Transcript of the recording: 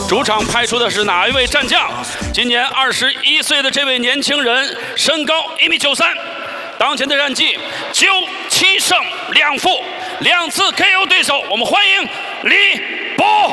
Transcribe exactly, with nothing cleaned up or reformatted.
主场派出的是哪一位战将？今年二十一岁的这位年轻人，身高一米九三，当前的战绩九七胜两负，两次 K O 对手。我们欢迎李博。